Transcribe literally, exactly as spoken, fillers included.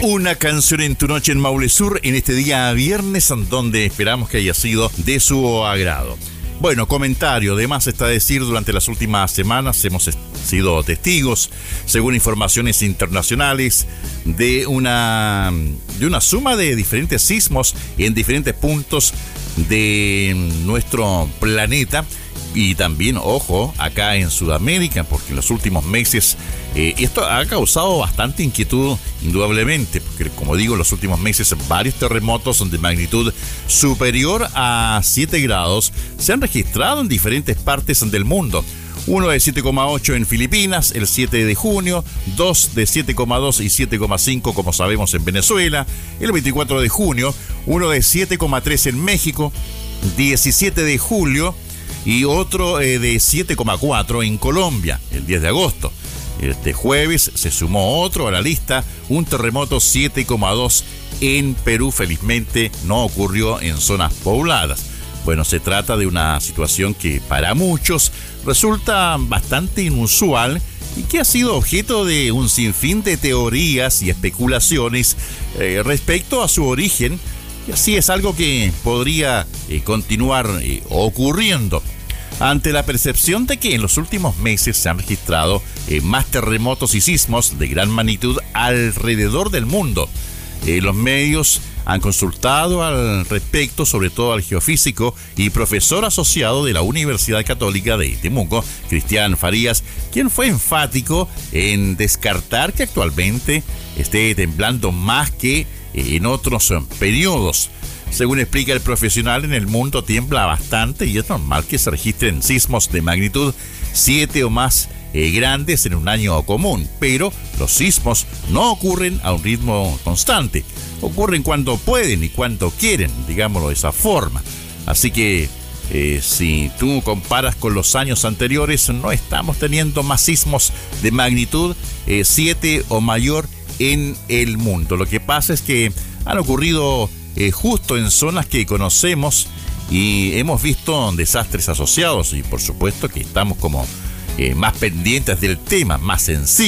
Una canción en tu noche en Maule Sur en este día viernes, donde esperamos que haya sido de su agrado. Bueno, comentario, además está decir, durante las últimas semanas hemos sido testigos, según informaciones internacionales, de una, de una suma de diferentes sismos en diferentes puntos de nuestro planeta. Y también, ojo, acá en Sudamérica, porque en los últimos meses eh, esto ha causado bastante inquietud, indudablemente, porque como digo, en los últimos meses varios terremotos de magnitud superior a siete grados se han registrado en diferentes partes del mundo. Uno de siete coma ocho en Filipinas, el siete de junio, dos de siete coma dos y siete coma cinco, como sabemos, en Venezuela, el veinticuatro de junio, uno de siete coma tres en México, diecisiete de julio, y otro eh, de siete coma cuatro en Colombia, el diez de agosto. Este jueves se sumó otro a la lista, un terremoto siete coma dos en Perú. Felizmente no ocurrió en zonas pobladas. Bueno, se trata de una situación que para muchos resulta bastante inusual y que ha sido objeto de un sinfín de teorías y especulaciones eh, respecto a su origen. Y así es algo que podría eh, continuar eh, ocurriendo. Ante la percepción de que en los últimos meses se han registrado eh, más terremotos y sismos de gran magnitud alrededor del mundo, eh, los medios han consultado al respecto, sobre todo al geofísico y profesor asociado de la Universidad Católica de Temuco, Cristian Farías, quien fue enfático en descartar que actualmente esté temblando más que en otros periodos. Según explica el profesional, en el mundo tiembla bastante y es normal que se registren sismos de magnitud siete o más eh, grandes en un año común, pero los sismos no ocurren a un ritmo constante, ocurren cuando pueden y cuando quieren, digámoslo de esa forma. Así que eh, si tú comparas con los años anteriores, no estamos teniendo más sismos de magnitud eh, siete o mayor en el mundo. Lo que pasa es que han ocurrido eh, justo en zonas que conocemos y hemos visto desastres asociados, y por supuesto que estamos como eh, más pendientes del tema, más sensibles.